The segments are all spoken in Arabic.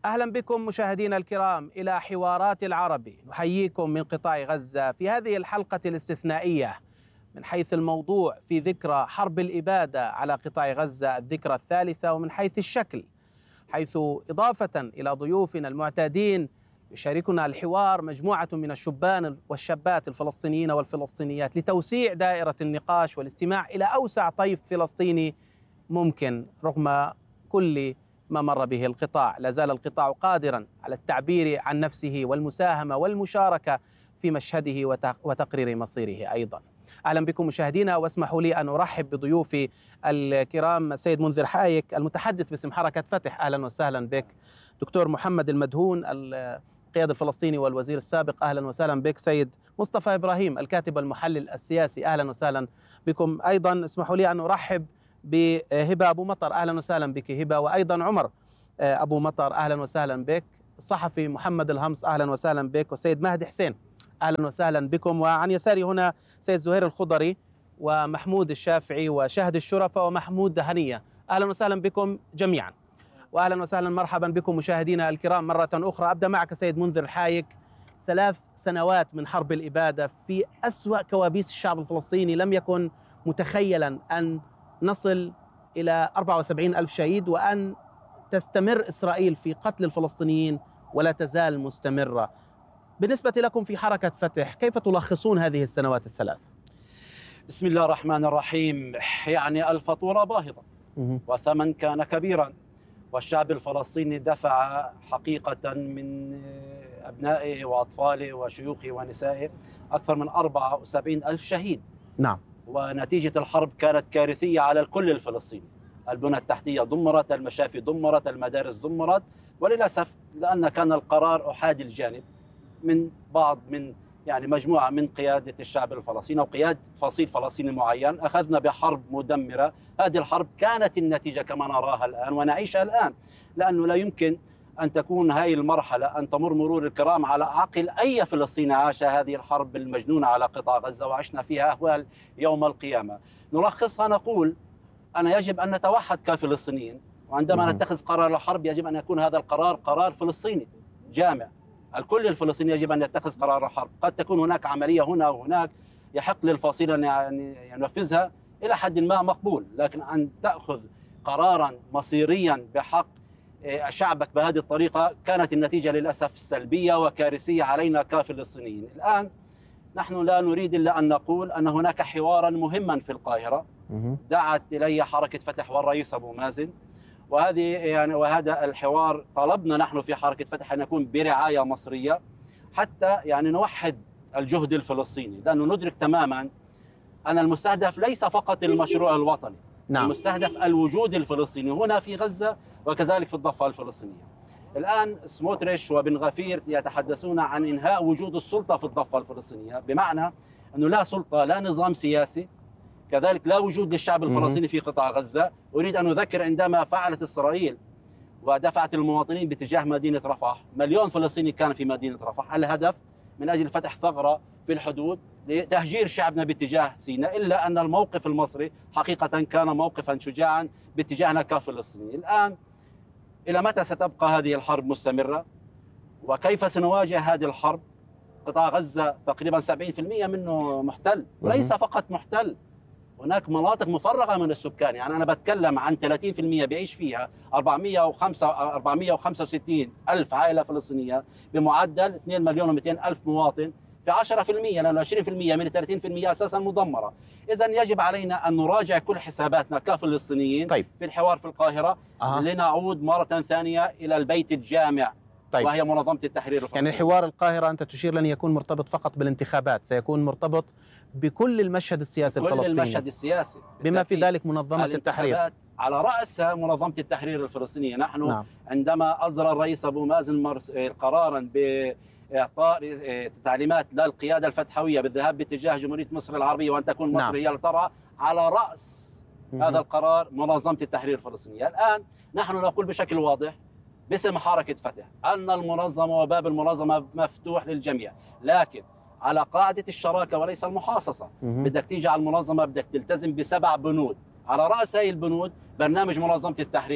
أهلا بكم مشاهدينا الكرام إلى حوارات العربي. نحييكم من قطاع غزة في هذه الحلقة الاستثنائية من حيث الموضوع في ذكرى حرب الإبادة على قطاع غزة الذكرى الثالثة، ومن حيث الشكل، حيث إضافة إلى ضيوفنا المعتادين يشاركنا الحوار مجموعة من الشبان والشابات الفلسطينيين والفلسطينيات لتوسيع دائرة النقاش والاستماع إلى أوسع طيف فلسطيني ممكن رغم كل ما مر به القطاع. لا زال القطاع قادرا على التعبير عن نفسه والمساهمة والمشاركة في مشهده وتقرير مصيره أيضا. أهلا بكم مشاهدينا، واسمحوا لي أن أرحب بضيوفي الكرام السيد منذر حايك المتحدث باسم حركة فتح، أهلا وسهلا بك. دكتور محمد المدهون القيادي الفلسطيني والوزير السابق، أهلا وسهلا بك. سيد مصطفى إبراهيم الكاتب المحلل السياسي، أهلا وسهلا بكم أيضا. اسمحوا لي أن أرحب بهبة أبو مطر، أهلا وسهلا بك هبة. وأيضا عمر أبو مطر، أهلا وسهلا بك. الصحفي محمد الهمص، أهلا وسهلا بك. والسيد مهدي حسين، أهلا وسهلا بكم. وعن يساري هنا سيد زهير الخضري ومحمود الشافعي وشهد الشرفة ومحمود دهنية، أهلا وسهلا بكم جميعا. وأهلا وسهلا مرحبا بكم مشاهدينا الكرام مرة أخرى. أبدأ معك سيد منذر حايك. 3 سنوات من حرب الإبادة في أسوأ كوابيس الشعب الفلسطيني، لم يكن متخيلا أن نصل إلى 74 ألف شهيد، وأن تستمر إسرائيل في قتل الفلسطينيين ولا تزال مستمرة. بالنسبة لكم في حركة فتح، كيف تلخصون هذه السنوات ال3؟ بسم الله الرحمن الرحيم. يعني الفاتورة باهظة وثمن كان كبيرا، والشعب الفلسطيني دفع حقيقة من أبنائه وأطفاله وشيوخه ونسائه أكثر من 74 ألف شهيد. نعم. ونتيجة الحرب كانت كارثية على الكل الفلسطيني. البنى التحتية دمرت، المشافي دمرت، المدارس دمرت، وللأسف لأن كان القرار أحادي الجانب من مجموعة من قيادة الشعب الفلسطيني أو قيادة فصيل فلسطيني معين، أخذنا بحرب مدمرة. هذه الحرب كانت النتيجة كما نراها الآن ونعيشها الآن، لأنه لا يمكن أن تكون هذه المرحلة أن تمر مرور الكرام على عقل أي فلسطيني عاش هذه الحرب المجنونة على قطاع غزة وعشنا فيها أهوال يوم القيامة. نلخصها نقول أن يجب أن نتوحد كفلسطينيين، وعندما نتخذ قرار الحرب يجب أن يكون هذا القرار قرار فلسطيني جامع. الكل الفلسطيني يجب أن يتخذ قرار الحرب. قد تكون هناك عملية هنا وهناك يحق للفصيل أن ينفذها إلى حد ما مقبول، لكن أن تأخذ قرارا مصيريا بحق شعبك بهذه الطريقة كانت النتيجة للأسف سلبية وكارثية علينا كفلسطينيين. الآن نحن لا نريد إلا أن نقول أن هناك حوارا مهما في القاهرة دعت إليه حركة فتح والرئيس أبو مازن، وهذا الحوار طلبنا نحن في حركة فتح أن يكون برعاية مصرية حتى نوحد الجهد الفلسطيني، لأنه ندرك تماما أن المستهدف ليس فقط المشروع الوطني. نعم. المستهدف الوجود الفلسطيني هنا في غزة وكذلك في الضفة الفلسطينية. الآن سموتريش وبن غفير يتحدثون عن إنهاء وجود السلطة في الضفة الفلسطينية، بمعنى أنه لا سلطة، لا نظام سياسي، كذلك لا وجود للشعب الفلسطيني في قطاع غزة. أريد أن أذكر عندما فعلت إسرائيل ودفعت المواطنين باتجاه مدينة رفح، 1,000,000 فلسطيني كان في مدينة رفح، الهدف من أجل فتح ثغرة في الحدود لتهجير شعبنا باتجاه سيناء، إلا أن الموقف المصري حقيقة كان موقفا شجاعا باتجاهنا كفلسطينيين. الآن إلى متى ستبقى هذه الحرب مستمرة؟ وكيف سنواجه هذه الحرب؟ قطاع غزة تقريبا 70% منه محتل، وليس فقط محتل، هناك مناطق مفرغة من السكان. أنا بتكلم عن 30% بيعيش فيها 465 ألف عائلة فلسطينية بمعدل 2,200,000 مواطن، في 10%، لأن 20% من 30% أساسا مدمرة. إذن يجب علينا أن نراجع كل حساباتنا كفلسطينيين في الحوار في القاهرة لنعود مرة ثانية إلى البيت الجامع. وهي منظمة التحرير الفلسطيني. حوار القاهرة أنت تشير لن يكون مرتبط فقط بالانتخابات، سيكون مرتبط بكل المشهد السياسي الفلسطيني، كل المشهد السياسي بما في ذلك منظمة التحرير على رأسها منظمة التحرير الفلسطينية. نحن عندما أصدر الرئيس أبو مازن قرارا بإعطاء تعليمات للقيادة الفتحوية بالذهاب باتجاه جمهورية مصر العربية وأن تكون مصر هي الترعى، على رأس هذا القرار منظمة التحرير الفلسطينية. الآن نحن نقول بشكل واضح باسم حركة فتح أن المنظمة وباب المنظمة مفتوح للجميع، لكن على قاعدة الشراكة وليس المحاصصة. بدك تيجي على المنظمة بدك تلتزم ب7 بنود، على رأس هذه البنود برنامج منظمة التحرير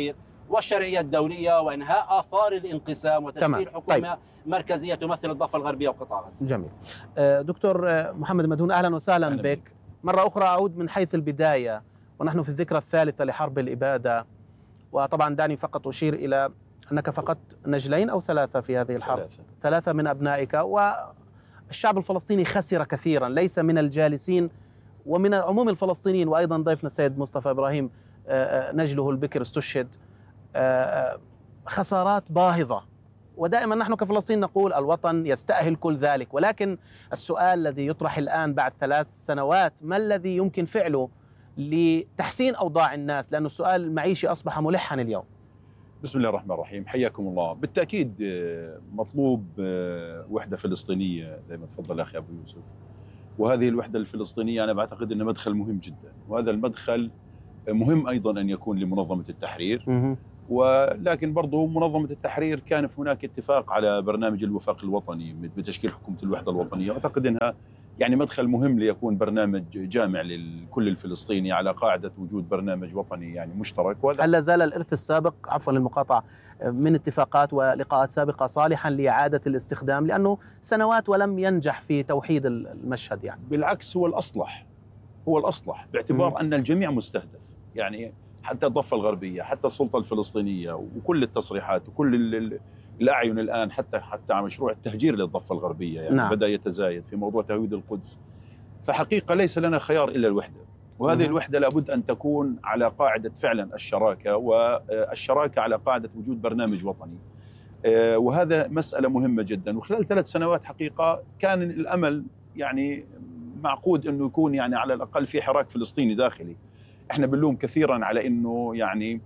والشرعية الدولية وإنهاء آثار الانقسام وتشكيل حكومة طيب. مركزية تمثل الضفة الغربية وقطاع غزة. جميل. دكتور محمد مدهون، أهلا وسهلا بك. مرة أخرى أعود من حيث البداية، ونحن في الذكرى الثالثة لحرب الإبادة، وطبعا دعني فقط أشير إلى أنك فقدت نجلين أو ثلاثة في هذه الحرب. ثلاثة من أبنائك، والشعب الفلسطيني خسر كثيرا، ليس من الجالسين ومن عموم الفلسطينيين، وأيضا ضيفنا السيد مصطفى إبراهيم نجله البكر استشهد. خسارات باهظة، ودائما نحن كفلسطين نقول الوطن يستأهل كل ذلك، ولكن السؤال الذي يطرح الآن بعد 3 سنوات: ما الذي يمكن فعله لتحسين أوضاع الناس؟ لأن السؤال المعيشي أصبح ملحا اليوم. بسم الله الرحمن الرحيم، حياكم الله. بالتأكيد مطلوب وحدة فلسطينية زي ما تفضل أخي أبو يوسف، وهذه الوحدة الفلسطينية أنا بعتقد أنه مدخل مهم جدا، وهذا المدخل مهم أيضا أن يكون لمنظمة التحرير. ولكن برضو منظمة التحرير كان هناك اتفاق على برنامج الوفاق الوطني بتشكيل حكومة الوحدة الوطنية، أعتقد أنها يعني مدخل مهم ليكون برنامج جامع للكل الفلسطيني على قاعدة وجود برنامج وطني يعني مشترك. هل لا زال الإرث السابق، عفوا للمقاطعة، من اتفاقات ولقاءات سابقة صالحا لإعادة الاستخدام، لأنه سنوات ولم ينجح في توحيد المشهد؟ يعني بالعكس، هو الأصلح باعتبار أن الجميع مستهدف، يعني حتى الضفة الغربية، حتى السلطة الفلسطينية، وكل التصريحات وكل الأعين الآن حتى على مشروع التهجير للضفة الغربية يعني نعم. بدأ يتزايد في موضوع تهويد القدس. فحقيقة ليس لنا خيار إلا الوحدة، وهذه الوحدة لابد أن تكون على قاعدة فعلا الشراكة، والشراكة على قاعدة وجود برنامج وطني، وهذا مسألة مهمة جدا. وخلال 3 سنوات حقيقة كان الأمل يعني معقود أنه يكون يعني على الأقل في حراك فلسطيني داخلي. احنا بنلوم كثيرا على انه يعني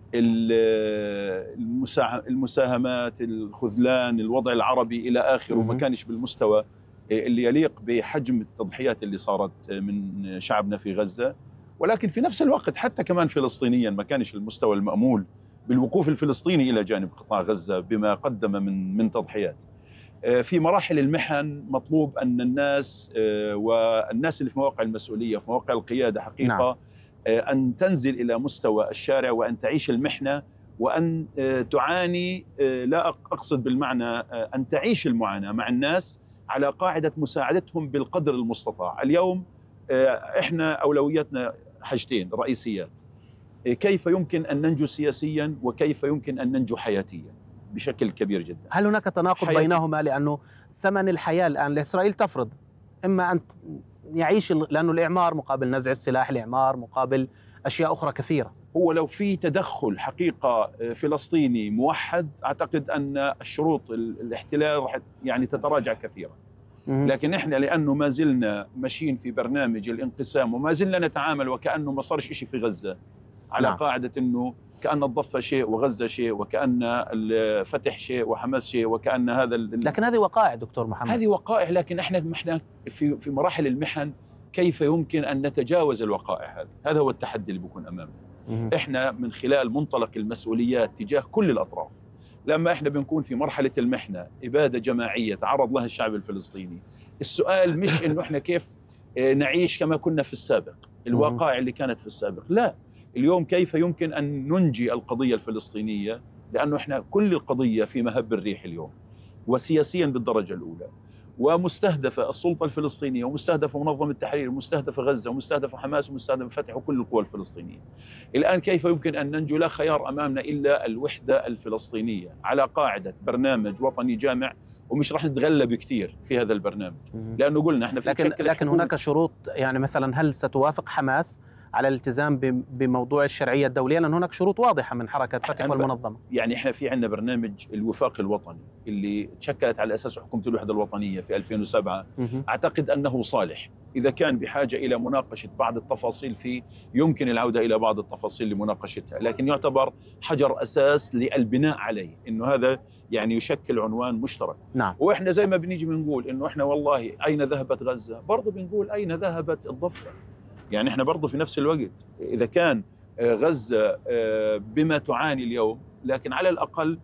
المساهمات، الخذلان، الوضع العربي الى اخره ما كانش بالمستوى اللي يليق بحجم التضحيات اللي صارت من شعبنا في غزة. ولكن في نفس الوقت حتى كمان فلسطينيا ما كانش المستوى المأمول بالوقوف الفلسطيني الى جانب قطاع غزة بما قدم من تضحيات. في مراحل المحن مطلوب ان الناس والناس اللي في مواقع المسؤولية في مواقع القيادة حقيقة نعم. أن تنزل إلى مستوى الشارع وأن تعيش المحنة وأن تعاني، لا أقصد بالمعنى أن تعيش المعاناة مع الناس على قاعدة مساعدتهم بالقدر المستطاع. اليوم إحنا أولوياتنا حاجتين رئيسيات: كيف يمكن أن ننجو سياسيا، وكيف يمكن أن ننجو حياتيا بشكل كبير جدا. هل هناك تناقض بينهما؟ لأنه ثمن الحياة الآن لإسرائيل تفرض إما أن يعيش، لأنه الإعمار مقابل نزع السلاح، الإعمار مقابل أشياء أخرى كثيرة. هو لو في تدخل حقيقة فلسطيني موحد أعتقد أن الشروط الاحتلال راح يعني تتراجع كثيرا. لكن إحنا لأنه ما زلنا ماشيين في برنامج الانقسام وما زلنا نتعامل وكأنه ما صارش إشي في غزة، على قاعدة أنه كأن الضفة شيء وغزة شيء، وكأن الفتح شيء وحماس شيء، وكأن هذا لكن هذه وقائع دكتور محمد. هذه وقائع، لكن احنا في مراحل المحن كيف يمكن أن نتجاوز الوقائع هذه؟ هذا هو التحدي اللي بيكون أمامنا. احنا من خلال منطلق المسؤوليات تجاه كل الأطراف، لما احنا بنكون في مرحلة المحنة إبادة جماعية تعرض لها الشعب الفلسطيني، السؤال مش إنه احنا كيف نعيش كما كنا في السابق، الوقائع اللي كانت في السابق، لا، اليوم كيف يمكن أن ننجي القضية الفلسطينية، لأنه إحنا كل القضية في مهب الريح اليوم، وسياسيا بالدرجة الأولى، ومستهدفة السلطة الفلسطينية، ومستهدفة منظمة التحرير، ومستهدفة غزة، ومستهدفة حماس، ومستهدفة فتح، وكل القوى الفلسطينية. الآن كيف يمكن أن ننجو؟ لا خيار أمامنا إلا الوحدة الفلسطينية على قاعدة برنامج وطني جامع، ومش راح نتغلب كثير في هذا البرنامج، لأنه قلنا إحنا في لكن هناك شروط. يعني مثلا هل ستوافق حماس على الالتزام بموضوع الشرعية الدولية؟ لأن هناك شروط واضحة من حركة فتح والمنظمة. يعني احنا في عندنا برنامج الوفاق الوطني اللي تشكلت على أساس حكومة الوحدة الوطنية في 2007. أعتقد أنه صالح، إذا كان بحاجة إلى مناقشة بعض التفاصيل فيه يمكن العودة إلى بعض التفاصيل لمناقشتها، لكن يعتبر حجر أساس للبناء عليه، إنه هذا يعني يشكل عنوان مشترك. نعم. وإحنا زي ما بنيجي بنقول إنه إحنا والله أين ذهبت غزة، برضو بنقول أين ذهبت الضفة. يعني احنا برضه في نفس الوقت إذا كان غزة بما تعاني اليوم، لكن على الأقل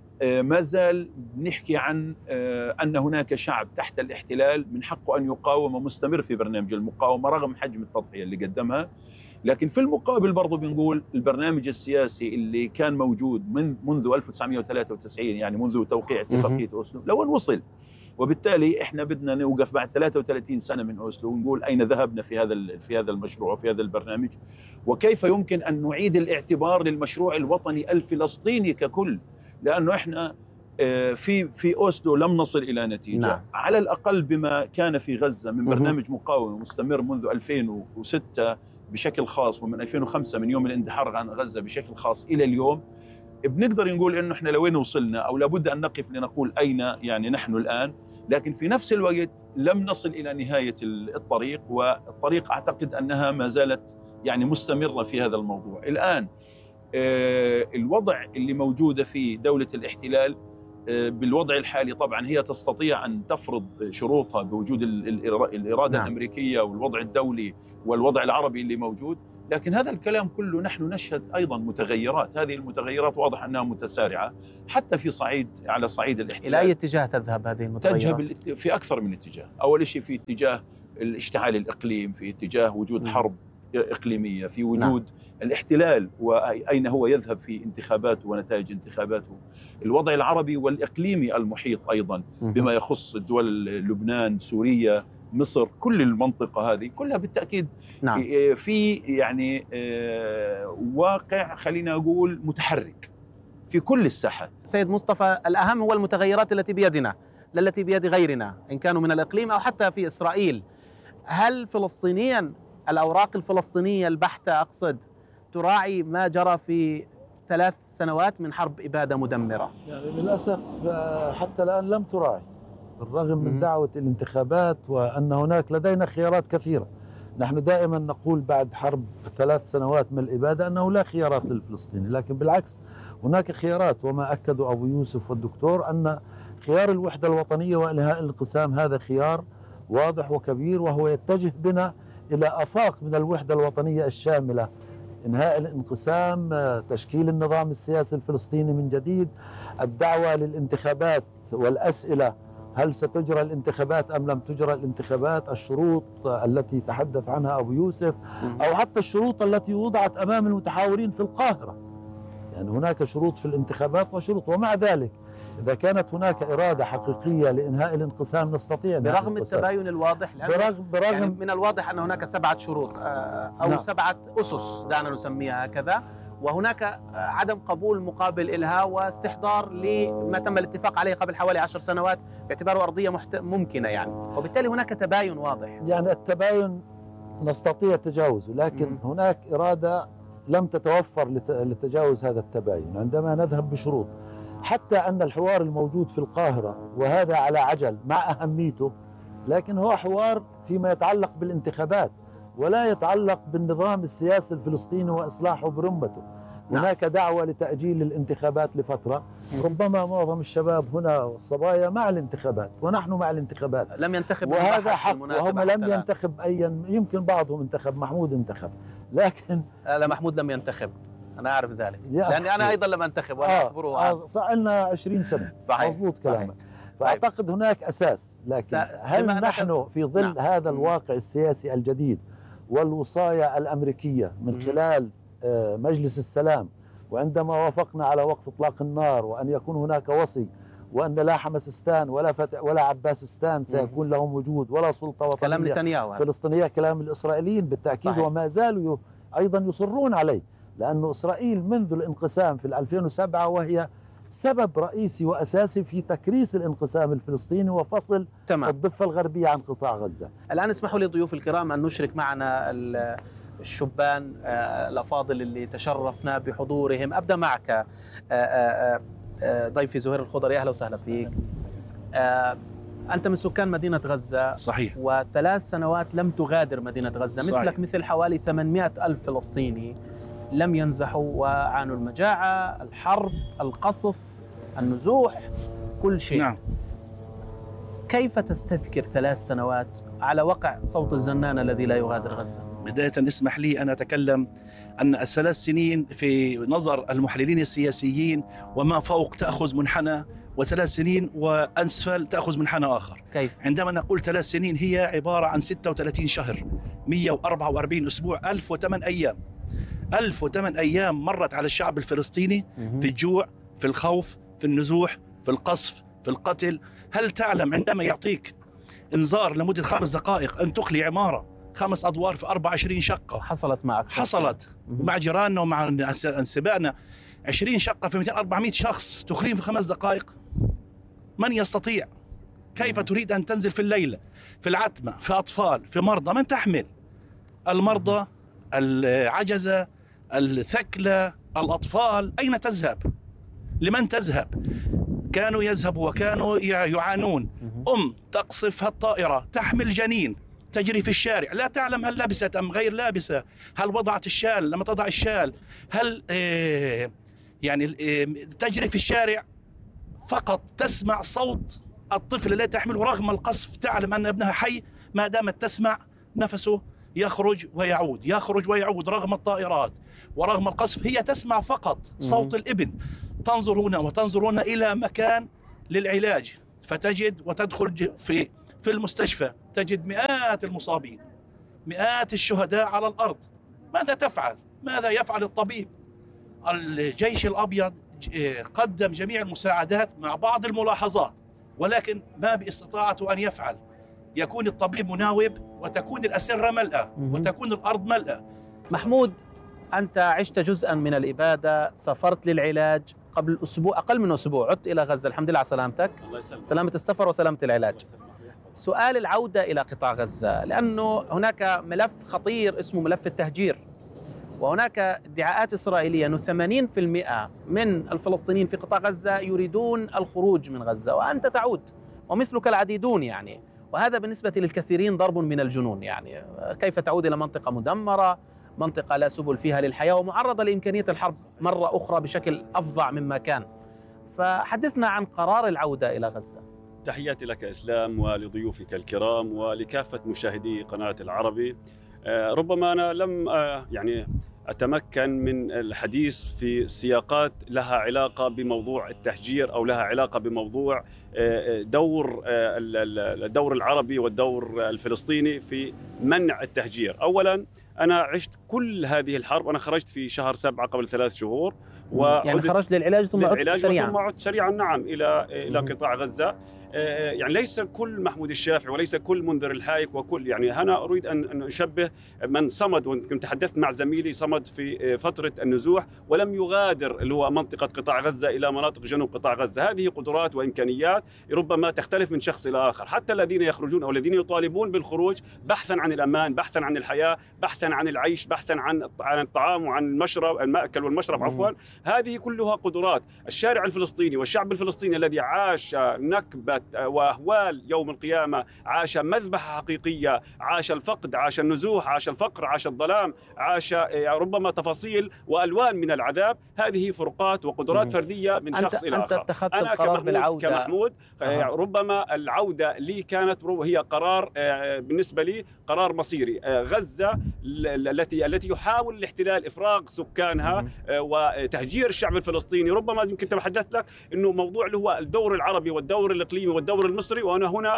ما زال نحكي عن أن هناك شعب تحت الاحتلال من حقه أن يقاوم ومستمر في برنامج المقاومة رغم حجم التضحية اللي قدمها. لكن في المقابل برضو بنقول البرنامج السياسي اللي كان موجود منذ 1993 يعني منذ توقيع اتفاقية أوسلو لو وصل، وبالتالي احنا بدنا نوقف بعد 33 سنة من أوسلو ونقول أين ذهبنا في هذا المشروع وفي هذا البرنامج، وكيف يمكن أن نعيد الاعتبار للمشروع الوطني الفلسطيني ككل، لأنه احنا في أوسلو لم نصل إلى نتيجة. نعم. على الأقل بما كان في غزة من برنامج مقاومة مستمر منذ 2006 بشكل خاص، ومن 2005 من يوم الاندحار عن غزة بشكل خاص إلى اليوم، بنقدر نقول إنه إحنا لوين وصلنا، أو لابد أن نقف لنقول أين يعني نحن الآن. لكن في نفس الوقت لم نصل إلى نهاية الطريق، والطريق أعتقد أنها ما زالت يعني مستمرة في هذا الموضوع. الآن الوضع اللي موجودة فيه دولة الاحتلال بالوضع الحالي طبعا هي تستطيع أن تفرض شروطها بوجود الإرادة نعم. الأمريكية والوضع الدولي والوضع العربي اللي موجود، لكن هذا الكلام كله نحن نشهد أيضا متغيرات، هذه المتغيرات واضح أنها متسارعة حتى على صعيد الاحتلال. إلى أي اتجاه تذهب هذه المتغيرات؟ تذهب في أكثر من اتجاه. أول شيء في اتجاه الاشتعال الإقليم، في اتجاه وجود حرب إقليمية، في وجود نعم. الاحتلال وأين هو يذهب في انتخاباته ونتائج انتخاباته، الوضع العربي والإقليمي المحيط أيضا بما يخص الدول لبنان، سوريا، مصر، كل المنطقة هذه كلها بالتأكيد نعم. في يعني واقع خلينا أقول متحرك في كل الساحات. سيد مصطفى، الأهم هو المتغيرات التي بيدنا لا التي بيد غيرنا إن كانوا من الإقليم أو حتى في إسرائيل. هل فلسطينيا الأوراق الفلسطينية البحتة أقصد تراعي ما جرى في 3 سنوات من حرب إبادة مدمرة؟ يعني للأسف حتى الآن لم تراعي، بالرغم من دعوة الانتخابات وأن هناك لدينا خيارات كثيرة. نحن دائما نقول بعد حرب 3 سنوات من الإبادة أنه لا خيارات للفلسطيني، لكن بالعكس هناك خيارات، وما أكدوا أبو يوسف والدكتور أن خيار الوحدة الوطنية وإنهاء الانقسام هذا خيار واضح وكبير، وهو يتجه بنا إلى آفاق من الوحدة الوطنية الشاملة، إنهاء الانقسام، تشكيل النظام السياسي الفلسطيني من جديد، الدعوة للانتخابات والأسئلة هل ستجرى الانتخابات أم لم تجرى الانتخابات، الشروط التي تحدث عنها أبو يوسف، أو حتى الشروط التي وضعت أمام المتحاورين في القاهرة. يعني هناك شروط في الانتخابات وشروط، ومع ذلك إذا كانت هناك إرادة حقيقية لإنهاء الانقسام نستطيع برغم التباين الواضح، برغم يعني من الواضح أن هناك 7 شروط أو نعم. 7 أسس دعنا نسميها هكذا، وهناك عدم قبول مقابل إلها واستحضار لما تم الاتفاق عليه قبل حوالي 10 سنوات باعتباره أرضية ممكنة يعني، وبالتالي هناك تباين واضح. يعني التباين نستطيع تجاوزه، لكن هناك إرادة لم تتوفر لتجاوز هذا التباين عندما نذهب بشروط. حتى أن الحوار الموجود في القاهرة وهذا على عجل مع أهميته، لكن هو حوار فيما يتعلق بالانتخابات ولا يتعلق بالنظام السياسي الفلسطيني وإصلاحه برمته. هناك دعوة لتأجيل الانتخابات لفترة، ربما معظم الشباب هنا والصبايا مع الانتخابات ونحن مع الانتخابات، لم ينتخب وهذا حق، وهم لم ينتخب أيا، يمكن بعضهم انتخب، محمود انتخب، لكن لا محمود لم ينتخب، أنا أعرف ذلك لأني أنا أيضا لم أنتخب وأنا أخبره. صار لنا 20 سنة. صحيح. مضبوط كلامك. فأعتقد هناك أساس، لكن هل نحن في ظل هذا الواقع السياسي الجديد والوصاية الأمريكية من خلال مجلس السلام، وعندما وافقنا على وقف إطلاق النار وأن يكون هناك وصي، وأن لا حمسستان ولا عباسستان سيكون لهم وجود ولا سلطة وطنية كلام نتنياهو فلسطينية، كلام الإسرائيليين بالتأكيد. صحيح. وما زالوا أيضا يصرون عليه، لأن إسرائيل منذ الانقسام في 2007 وهي سبب رئيسي وأساسي في تكريس الانقسام الفلسطيني وفصل الضفة الغربية عن قطاع غزة. الآن اسمحوا لي ضيوف الكرام أن نشرك معنا الشبان الأفاضل اللي تشرفنا بحضورهم. أبدأ معك ضيفي زهير الخضري، أهلا وسهلا فيك. أنت من سكان مدينة غزة. صحيح. و3 سنوات لم تغادر مدينة غزة. صحيح. مثلك مثل حوالي 800 ألف فلسطيني لم ينزحوا وعانوا المجاعة، الحرب، القصف، النزوح، كل شيء. نعم. كيف تستذكر 3 سنوات على وقع صوت الزنان الذي لا يغادر غزة؟ بداية اسمح لي أن أتكلم أن ال3 سنين في نظر المحللين السياسيين وما فوق تأخذ منحنى و3 سنين وأسفل تأخذ منحنى آخر. كيف؟ عندما نقول 3 سنين هي عبارة عن 36 شهر 144 أسبوع 1008 أيام. 1008 أيام مرت على الشعب الفلسطيني في الجوع، في الخوف، في النزوح، في القصف، في القتل. هل تعلم عندما يعطيك إنذار لمدة 5 دقائق أن تخلي عمارة 5 أدوار في 24 شقة؟ حصلت معك؟ حصلت مع جيراننا ومع انسبائنا 20 شقة في 200-400 شخص تخليهم في 5 دقائق. من يستطيع؟ كيف تريد أن تنزل في الليل في العتمة، في أطفال، في مرضى؟ من تحمل؟ المرضى، العجزة، الثكلى، الأطفال، أين تذهب؟ لمن تذهب؟ كانوا يذهبوا وكانوا يعانون. تقصف الطائرة تحمل جنين تجري في الشارع، لا تعلم هل لبست أم غير لابسة، هل وضعت الشال لما تضع الشال، هل تجري في الشارع فقط تسمع صوت الطفل الذي تحمله رغم القصف، تعلم أن ابنها حي ما دامت تسمع نفسه يخرج ويعود، يخرج ويعود رغم الطائرات ورغم القصف. هي تسمع فقط صوت الابن. تنظرون إلى مكان للعلاج، فتجد وتدخل في المستشفى تجد مئات المصابين، مئات الشهداء على الأرض. ماذا تفعل؟ ماذا يفعل الطبيب؟ الجيش الأبيض قدم جميع المساعدات مع بعض الملاحظات، ولكن ما باستطاعته أن يفعل. يكون الطبيب مناوب وتكون الأسرة ملأة وتكون الأرض ملأة. محمود، أنت عشت جزءا من الإبادة، سافرت للعلاج قبل أسبوع، أقل من أسبوع عدت إلى غزة. الحمد لله على سلامتك. الله يسلمك. سلامة السفر وسلامة العلاج. سؤال العودة إلى قطاع غزة، لأنه هناك ملف خطير اسمه ملف التهجير، وهناك ادعاءات إسرائيلية أنه 80% من الفلسطينيين في قطاع غزة يريدون الخروج من غزة وأنت تعود، ومثلك العديدون يعني. وهذا بالنسبة للكثيرين ضرب من الجنون. يعني كيف تعود إلى منطقة مدمرة، منطقة لا سبل فيها للحياة ومعرضة لإمكانية الحرب مرة أخرى بشكل أفظع مما كان. فحدثنا عن قرار العودة إلى غزة. تحياتي لك إسلام ولضيوفك الكرام ولكافة مشاهدي قناة العربي. ربما أنا لم أتمكن من الحديث في سياقات لها علاقة بموضوع التهجير أو لها علاقة بموضوع الدور العربي والدور الفلسطيني في منع التهجير. أولاً أنا عشت كل هذه الحرب، أنا خرجت في شهر 7 قبل 3 شهور، يعني خرجت للعلاج ثم عدت سريعاً. ثم عدت سريعاً نعم إلى قطاع غزة. يعني ليس كل محمود الشافعي وليس كل منذر الحايك وكل أنا أريد أن أشبه من صمد، وكنت تحدثت مع زميلي صمد في فترة النزوح ولم يغادر اللي هو منطقة قطاع غزة إلى مناطق جنوب قطاع غزة. هذه قدرات وإمكانيات ربما تختلف من شخص إلى آخر. حتى الذين يخرجون أو الذين يطالبون بالخروج بحثا عن الأمان، بحثا عن الحياة، بحثا عن العيش، بحثا عن الطعام وعن المشرب، المأكل والمشرب عفوا، هذه كلها قدرات. الشارع الفلسطيني والشعب الفلسطيني الذي عاش نكبة وأهوال يوم القيامة، عاش مذبحة حقيقية، عاش الفقد، عاش النزوح، عاش الفقر، عاش الظلام، عاش ربما تفاصيل وألوان من العذاب. هذه فرقات وقدرات فردية من شخص إلى آخر. أنا كمحمود ربما العودة لي كانت هي قرار بالنسبة لي قرار مصيري. غزة التي يحاول الاحتلال إفراغ سكانها وتهجير الشعب الفلسطيني. ربما يمكن تحدثت لك إنه موضوع اللي هو الدور العربي والدور الإقليمي والدور المصري، وأنا هنا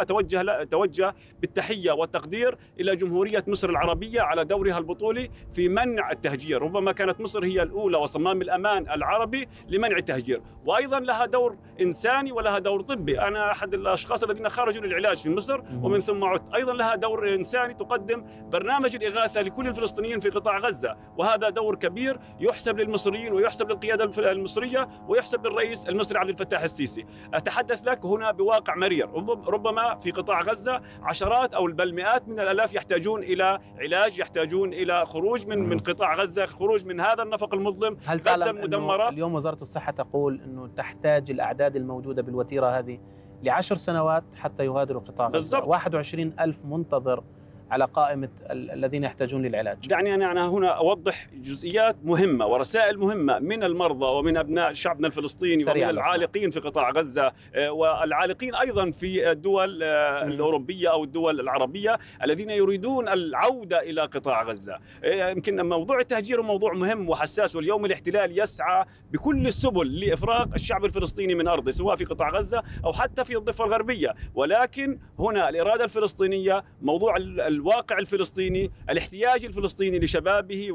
أتوجه بالتحية والتقدير إلى جمهورية مصر العربية على دورها البطولي في منع التهجير. ربما كانت مصر هي الأولى وصمام الأمان العربي لمنع التهجير، وأيضا لها دور إنساني ولها دور طبي. أنا أحد الأشخاص الذين خرجوا للعلاج في مصر ومن ثم عدت. أيضا لها دور إنساني، تقدم برنامج الإغاثة لكل الفلسطينيين في قطاع غزة، وهذا دور كبير يحسب للمصريين ويحسب للقيادة المصرية ويحسب للرئيس المصري عبد الفتاح السيسي. أتحدث لك هنا بواقع مرير. ربما في قطاع غزة عشرات أو بل مئات من الآلاف يحتاجون إلى علاج، يحتاجون إلى خروج من قطاع غزة، خروج من هذا النفق المظلم. هل تعلم أنه اليوم وزارة الصحة تقول أنه تحتاج الأعداد الموجودة بالوتيرة هذه ل10 سنوات حتى يغادروا قطاع غزة؟ 21,000 منتظر على قائمة الذين يحتاجون للعلاج؟ دعني أنا هنا أوضح جزئيات مهمة ورسائل مهمة من المرضى ومن أبناء شعبنا الفلسطيني ومن العالقين في قطاع غزة والعالقين أيضا في الدول الأوروبية أو الدول العربية الذين يريدون العودة إلى قطاع غزة. يمكن موضوع التهجير موضوع مهم وحساس، واليوم الاحتلال يسعى بكل السبل لإفراغ الشعب الفلسطيني من أرضه سواء في قطاع غزة أو حتى في الضفة الغربية، ولكن هنا الإرادة الفلسطينية، موضوع الواقع الفلسطيني، الاحتياج الفلسطيني لشبابه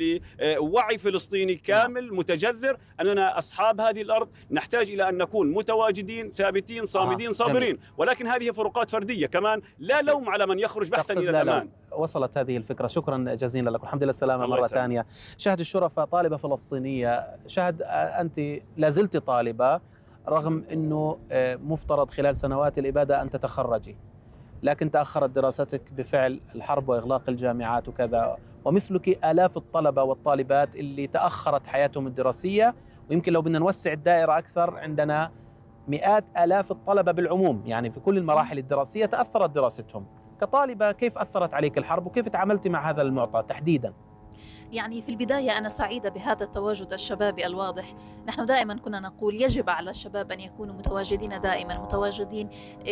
ولوعي فلسطيني كامل متجذر أننا أصحاب هذه الأرض نحتاج إلى أن نكون متواجدين ثابتين صامدين صابرين. ولكن هذه فروقات فردية كمان، لا لوم على من يخرج بحثا إلى الأمان. وصلت هذه الفكرة، شكرا جزيلا لكم، الحمد لله السلامة مرة ثانية. شهد الشرفة طالبة فلسطينية. شهد، أنت لازلت طالبة رغم أنه مفترض خلال سنوات الإبادة أن تتخرجي، لكن تأخرت دراستك بفعل الحرب وإغلاق الجامعات وكذا، ومثلك آلاف الطلبة والطالبات اللي تأخرت حياتهم الدراسية، ويمكن لو بدنا نوسع الدائرة أكثر عندنا مئات آلاف الطلبة بالعموم، يعني في كل المراحل الدراسية تأثرت دراستهم. كطالبة كيف أثرت عليك الحرب وكيف تعاملت مع هذا المعطى تحديداً؟ يعني في البداية أنا سعيدة بهذا التواجد الشبابي الواضح. نحن دائما كنا نقول يجب على الشباب أن يكونوا متواجدين دائما، متواجدين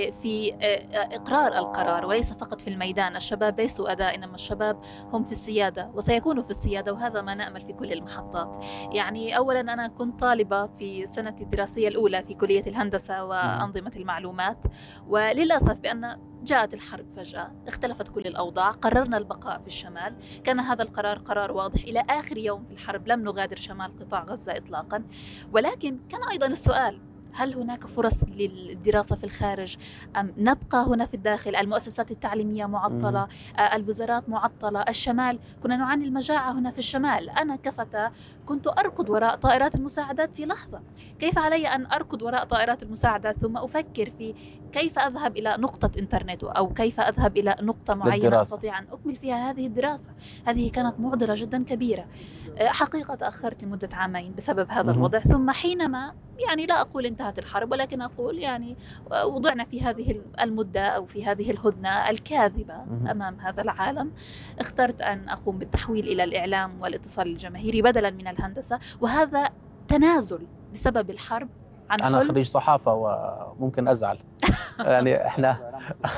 في إقرار القرار وليس فقط في الميدان. الشباب ليسوا أداة، إنما الشباب هم في السيادة وسيكونوا في السيادة، وهذا ما نأمل في كل المحطات. يعني أولا أنا كنت طالبة في سنة الدراسية الأولى في كلية الهندسة وأنظمة المعلومات، وللأسف بأن جاءت الحرب فجأة، اختلفت كل الأوضاع، قررنا البقاء في الشمال. كان هذا القرار قرار واضح، إلى آخر يوم في الحرب لم نغادر شمال قطاع غزة إطلاقا. ولكن كان أيضا السؤال، هل هناك فرص للدراسة في الخارج أم نبقى هنا في الداخل؟ المؤسسات التعليمية معطلة، الوزارات معطلة، الشمال كنا نعاني المجاعة هنا في الشمال. أنا كفتاة كنت أركض وراء طائرات المساعدات في لحظة. كيف علي أن أركض وراء طائرات المساعدات ثم أفكر في كيف أذهب إلى نقطة إنترنت أو كيف أذهب إلى نقطة معينة أستطيع أن أكمل فيها هذه الدراسة؟ هذه كانت معضلة جدا كبيرة. حقيقة تأخرت لمدة عامين بسبب هذا الوضع. ثم حينما يعني لا أقول انتهت الحرب، ولكن أقول يعني وضعنا في هذه المدة أو في هذه الهدنة الكاذبة أمام هذا العالم، اخترت أن أقوم بالتحويل إلى الإعلام والاتصال الجماهيري بدلا من الهندسة، وهذا تنازل بسبب الحرب عن أنا خريج صحافة وممكن أزعل يعني إحنا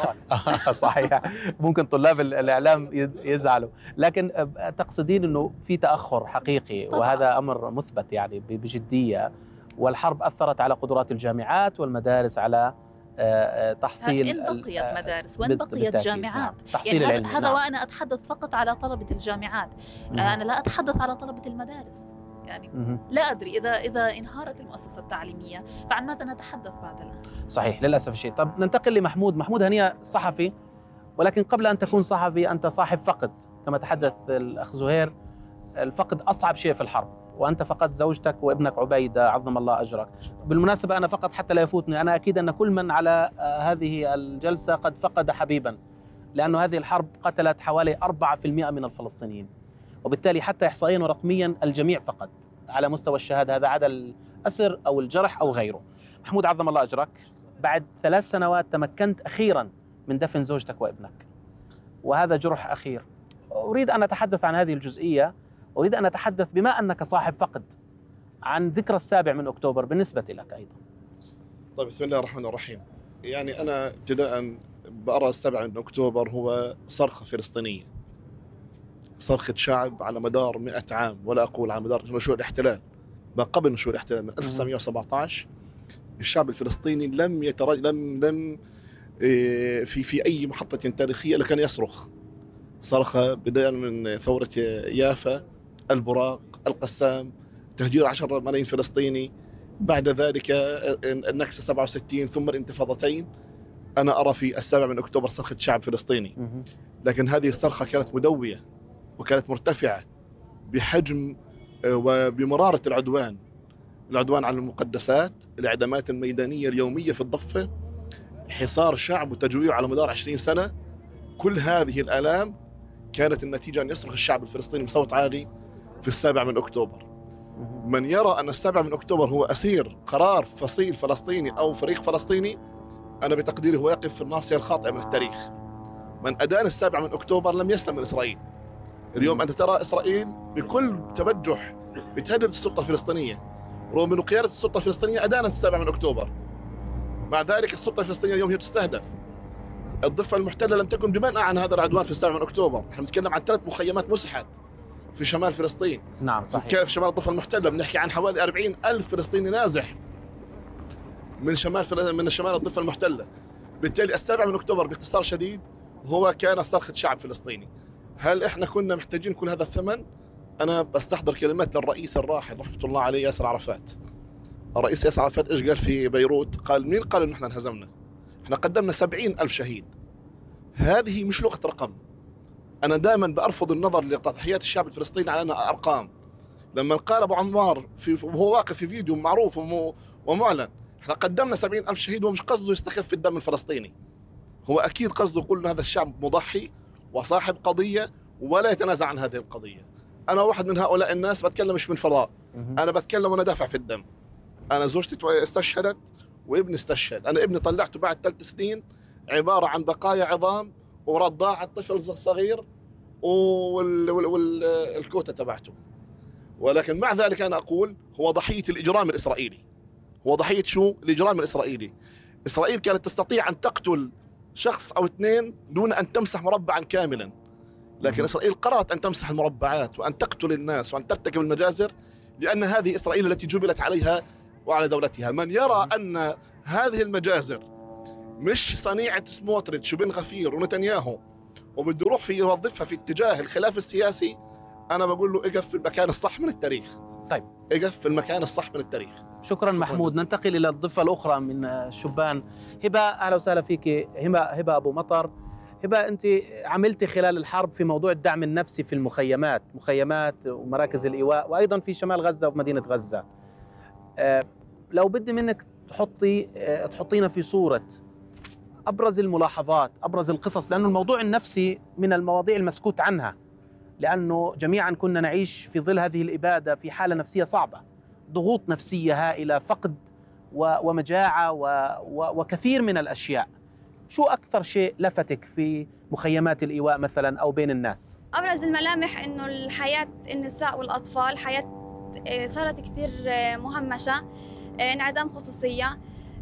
صحيح ممكن طلاب الإعلام يزعلوا، لكن تقصدين أنه في تأخر حقيقي طبعا. وهذا أمر مثبت يعني بجدية، والحرب أثرت على قدرات الجامعات والمدارس على تحصيل إن بقيت مدارس وإن بقيت جامعات. تحصيل يعني العلم. هذا وأنا أتحدث فقط على طلبة الجامعات. أنا لا أتحدث على طلبة المدارس. يعني لا أدري إذا انهارت المؤسسة التعليمية فعن ماذا نتحدث بعد الآن؟ صحيح للأسف الشيء. طب ننتقل لمحمود. محمود هنية صحفي، ولكن قبل أن تكون صحفي أنت صاحب فقد، كما تحدث الأخ زهير. الفقد أصعب شيء في الحرب، وأنت فقدت زوجتك وابنك عبيدة عظم الله أجرك. بالمناسبة أنا فقط حتى لا يفوتني، أنا أكيد أن كل من على هذه الجلسة قد فقد حبيبا، لأن هذه الحرب قتلت حوالي 4% من الفلسطينيين، وبالتالي حتى إحصائيا ورقميا الجميع فقد على مستوى الشهادة، هذا عدا الأسر أو الجرح أو غيره. محمود عظم الله أجرك، بعد 3 سنوات تمكنت أخيرا من دفن زوجتك وابنك، وهذا جرح أخير. أريد أن أتحدث عن هذه الجزئية، أريد أن أتحدث بما أنك صاحب فقد عن ذكرى 7 أكتوبر بالنسبة لك أيضا. طيب، بسم الله الرحمن الرحيم. يعني أنا ابتداء بأرى 7 أكتوبر هو صرخة فلسطينية، صرخة شعب على مدار 100 عام، ولا أقول على مدار نشوء الاحتلال، ما قبل نشوء الاحتلال من 1917 الشعب الفلسطيني لم في أي محطة تاريخية لكان يصرخ صرخة، بداية من ثورة يافا، البراق، القسام، تهجير 10 ملايين فلسطيني، بعد ذلك النكسة 67 ثم الانتفاضتين. أنا أرى في 7 أكتوبر صرخة شعب فلسطيني، لكن هذه الصرخة كانت مدوية وكانت مرتفعة بحجم وبمرارة العدوان على المقدسات، الإعدامات الميدانية اليومية في الضفة، حصار شعب وتجويع على مدار 20 سنة. كل هذه الآلام كانت النتيجة أن يصرخ الشعب الفلسطيني بصوت عالي في 7 أكتوبر. من يرى أن 7 أكتوبر هو أسير قرار فصيل فلسطيني أو فريق فلسطيني، أنا بتقديري هو يقف في الناصية الخاطئة من التاريخ. من أدان 7 أكتوبر لم يسلم من إسرائيل. اليوم أنت ترى إسرائيل بكل تبجح بتهدد السلطة الفلسطينية، رغم أن قيادة السلطة الفلسطينية أدانت 7 أكتوبر. مع ذلك السلطة الفلسطينية اليوم هي تستهدف. الضفة المحتلة لم تكن بمنأى عن هذا العدوان في 7 أكتوبر. نحن نتكلم عن 3 مخيمات مسحت في شمال فلسطين. نعم صحيح. في شمال الضفة المحتلة بنحكي عن حوالي 40,000 فلسطيني نازح من شمال الضفة المحتلة. بالتالي 7 أكتوبر باختصار شديد هو كان صرخة شعب فلسطيني. هل احنا كنا محتاجين كل هذا الثمن؟ أنا بستحضر كلمات للرئيس الراحل رحمة الله عليه ياسر عرفات. الرئيس ياسر عرفات إيش قال في بيروت؟ قال مين قال إنه احنا انهزمنا؟ احنا قدمنا 70,000 شهيد. هذه مش لغة رقم. أنا دائما بأرفض النظر لتضحيات الشعب الفلسطيني على أنها أرقام. لما قال أبو عمار وهو واقف في فيديو معروف ومعلن احنا قدمنا 70,000 شهيد، ومش قصده يستخف في الدم الفلسطيني. هو أكيد قصده يقول هذا الشعب مضحي وصاحب قضية ولا يتنازع عن هذه القضية. أنا واحد من هؤلاء الناس بتكلم مش من فضاء، أنا بتكلم وأنا دافع في الدم. أنا زوجتي استشهدت وابني استشهد. أنا ابني طلعته بعد 3 سنين عبارة عن بقايا عظام ورضاعة طفل صغير والكوتة تبعته. ولكن مع ذلك أنا أقول هو ضحية الإجرام الإسرائيلي. هو ضحية شو؟ الإجرام الإسرائيلي. إسرائيل كانت تستطيع أن تقتل شخص أو 2 دون أن تمسح مربعا كاملا، لكن إسرائيل قررت أن تمسح المربعات وأن تقتل الناس وأن ترتكب المجازر، لأن هذه إسرائيل التي جبلت عليها وعلى دولتها. من يرى أن هذه المجازر مش صنيعة سموتريتش وبن غفير ونتنياهو وبده يروح يوظفها في اتجاه الخلاف السياسي، أنا بقول له اقف في المكان الصح من التاريخ. طيب اقف في المكان الصح من التاريخ. شكرا محمود. ننتقل إلى الضفة الأخرى من الشبان. هبة، أهلا وسهلا فيك. هبة أبو مطر. هبة، أنت عملتي خلال الحرب في موضوع الدعم النفسي في المخيمات ومراكز الإيواء، وأيضا في شمال غزة ومدينة غزة. لو بدي منك تحطينا في صورة أبرز الملاحظات، أبرز القصص، لأنه الموضوع النفسي من المواضيع المسكوت عنها، لأنه جميعا كنا نعيش في ظل هذه الإبادة في حالة نفسية صعبة، ضغوط نفسية هائلة، فقد ومجاعة وكثير من الأشياء. شو أكثر شيء لفتك في مخيمات الإيواء مثلا أو بين الناس؟ أبرز الملامح إنه الحياة النساء والأطفال حياة صارت كتير مهمشة، انعدام خصوصية.